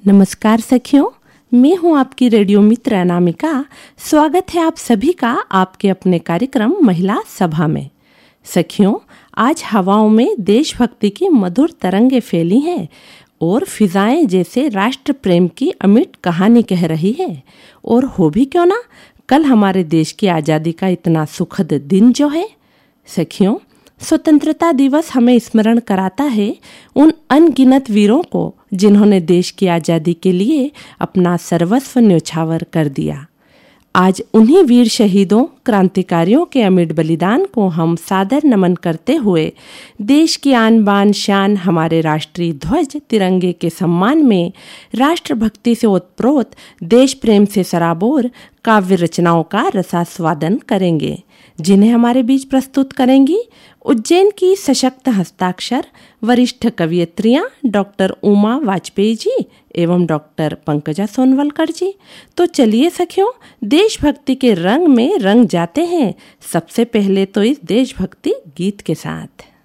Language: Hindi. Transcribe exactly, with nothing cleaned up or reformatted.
नमस्कार सखियों, मैं हूं आपकी रेडियो मित्र अनामिका। स्वागत है आप सभी का आपके अपने कार्यक्रम महिला सभा में। सखियों, आज हवाओं में देशभक्ति की मधुर तरंगें फैली हैं और फिजाएं जैसे राष्ट्र प्रेम की अमिट कहानी कह रही है। और हो भी क्यों ना, कल हमारे देश की आज़ादी का इतना सुखद दिन जो है। सखियों, स्वतंत्रता दिवस हमें स्मरण कराता है उन अनगिनत वीरों को जिन्होंने देश की आज़ादी के लिए अपना सर्वस्व न्यौछावर कर दिया। आज उन्हीं वीर शहीदों, क्रांतिकारियों के अमिट बलिदान को हम सादर नमन करते हुए देश की आन बान शान हमारे राष्ट्रीय ध्वज तिरंगे के सम्मान में राष्ट्रभक्ति से ओतप्रोत, देश प्रेम से सराबोर काव्य रचनाओं का रसास्वादन करेंगे, जिन्हें हमारे बीच प्रस्तुत करेंगी उज्जैन की सशक्त हस्ताक्षर वरिष्ठ कवियत्रियां डॉक्टर उमा वाजपेयी जी एवं डॉक्टर पंकजा सोनवलकर जी। तो चलिए सखियों, देशभक्ति के रंग में रंग जाते हैं। सबसे पहले तो इस देशभक्ति गीत के साथ।